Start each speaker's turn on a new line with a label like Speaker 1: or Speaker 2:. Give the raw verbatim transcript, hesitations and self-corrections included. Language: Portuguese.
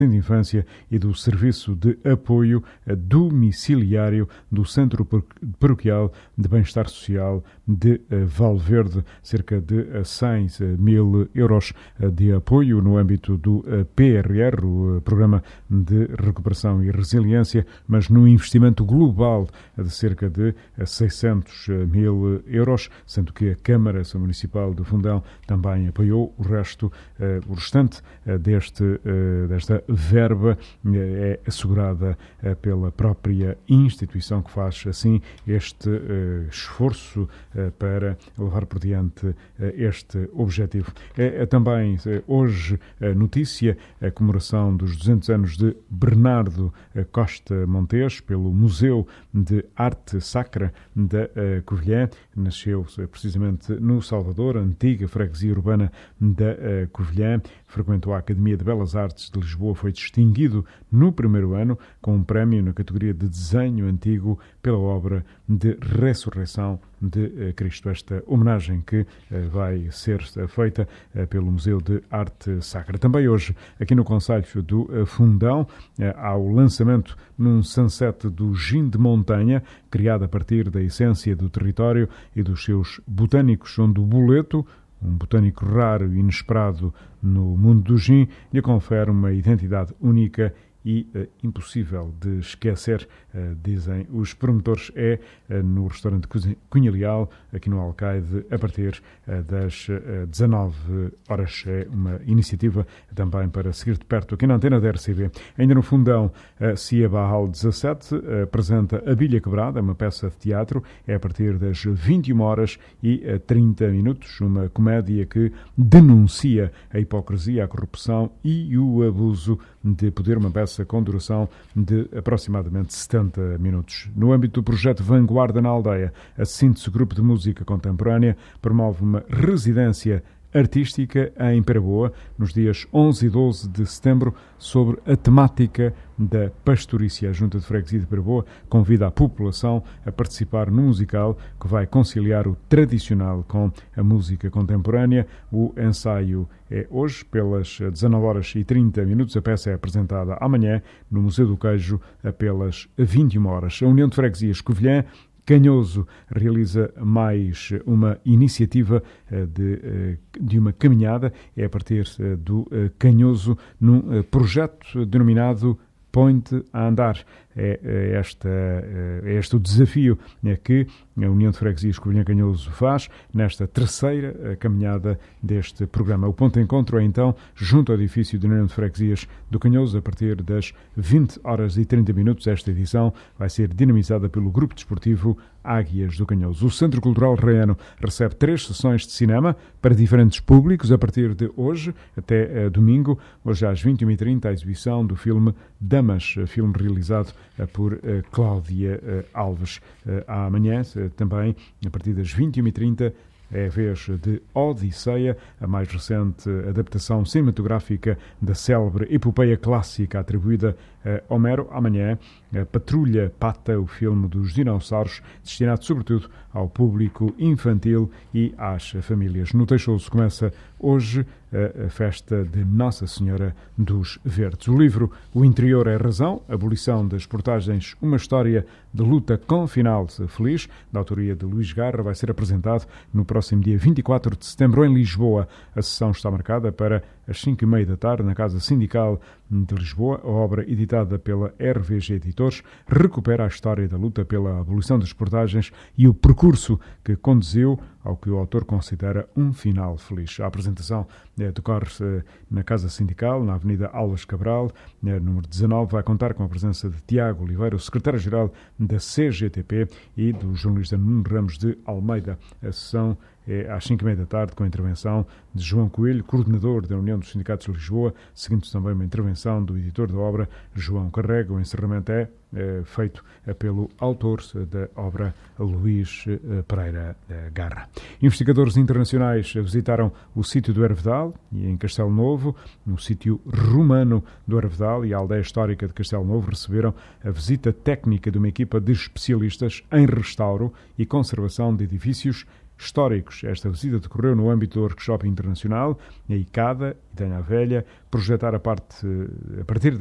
Speaker 1: de Infância e do Serviço de Apoio Domiciliário do Centro Paroquial de Bem-Estar Social de Valverde, cerca de cem mil euros de apoio no âmbito do P R R, o Programa de Recuperação e Resiliência, mas num investimento global de cerca de seiscentos mil euros, sendo que a Câmara Municipal do Fundão também apoiou o resto, o restante deste, desta verba é assegurada pela própria instituição, que faz assim este esforço para levar por diante este objetivo. É também hoje notícia a comemoração dos duzentos anos de Bernardo Costa Montes pelo Museu de Arte Sacra da Covilhã. Nasceu precisamente no Salvador, antiga freguesia urbana da Covilhã. Frequentou a Academia de Belas Artes de Lisboa, foi distinguido no primeiro ano com um prémio na categoria de desenho antigo pela obra de Ressurreição de Cristo. Esta homenagem que vai ser feita pelo Museu de Arte Sacra. Também hoje, aqui no Concelho do Fundão, há o lançamento num sunset do gin de montanha, criado a partir da essência do território e dos seus botânicos, onde o boleto, um botânico raro e inesperado no mundo do gin, lhe confere uma identidade única e uh, impossível de esquecer, uh, dizem os promotores. É uh, no restaurante Cunha Leal, aqui no Alcaide, a partir uh, das uh, dezanove horas. É uma iniciativa também para seguir de perto aqui na antena da R C B. Ainda no Fundão, a Cia Barral dezassete uh, apresenta A Bilha Quebrada, uma peça de teatro. É a partir das vinte e uma horas e uh, trinta minutos, uma comédia que denuncia a hipocrisia, a corrupção e o abuso de poder, uma peça com duração de aproximadamente setenta minutos. No âmbito do projeto Vanguarda na Aldeia, a Síntese Grupo de Música Contemporânea promove uma residência artística em Paraboa, nos dias onze e doze de setembro, sobre a temática da pastorícia. A Junta de Freguesia de Paraboa convida a população a participar no musical que vai conciliar o tradicional com a música contemporânea. O ensaio é hoje, pelas dezanove horas e trinta minutos. A peça é apresentada amanhã no Museu do Queijo, pelas vinte e uma horas. A União de Freguesias Covilhã Canhoso realiza mais uma iniciativa de, de uma caminhada. É a partir do Canhoso, num projeto denominado Point a Andar. É, esta, é este o desafio que a União de Freguesias Covilhã Canhoso faz nesta terceira caminhada deste programa. O ponto de encontro é então junto ao edifício da União de Freguesias do Canhoso, a partir das vinte horas e trinta minutos. Esta edição vai ser dinamizada pelo Grupo Desportivo Águias do Canhoso. O Centro Cultural Raiano recebe três sessões de cinema para diferentes públicos a partir de hoje até uh, domingo. Hoje às vinte e uma e trinta, a exibição do filme Damas, filme realizado uh, por uh, Cláudia uh, Alves. Uh, amanhã, uh, também, a partir das vinte e uma e trinta, é a vez de Odisseia, a mais recente adaptação cinematográfica da célebre epopeia clássica atribuída a Homero. Amanhã, a Patrulha Pata, o filme dos dinossauros, destinado sobretudo ao público infantil e às famílias. No Teixoso começa hoje a festa de Nossa Senhora dos Verdes. O livro O Interior é Razão, Abolição das Portagens, uma história de luta com final feliz, da autoria de Luís Garra, vai ser apresentado no próximo dia vinte e quatro de setembro em Lisboa. A sessão está marcada para às cinco e meia da tarde na Casa Sindical de Lisboa. A obra, editada pela R V G Editores, recupera a história da luta pela abolição das portagens e o percurso que conduziu ao que o autor considera um final feliz. A apresentação eh, decorre-se eh, na Casa Sindical, na Avenida Alves Cabral, eh, número dezanove. Vai contar com a presença de Tiago Oliveira, o secretário-geral da C G T P, e do jornalista Nuno Ramos de Almeida. A sessão é às cinco e meia da tarde, com a intervenção de João Coelho, coordenador da União dos Sindicatos de Lisboa, seguindo também uma intervenção do editor da obra, João Carrega. O encerramento é, é feito é, pelo autor da obra, Luís é, Pereira é, Garra. Investigadores internacionais visitaram o sítio do Hervedal e em Castelo Novo, no sítio romano do Hervedal e a aldeia histórica de Castelo Novo, receberam a visita técnica de uma equipa de especialistas em restauro e conservação de edifícios históricos. Esta visita decorreu no âmbito do Workshop Internacional, a ICADA, Itanha Velha, projetar a, parte, a partir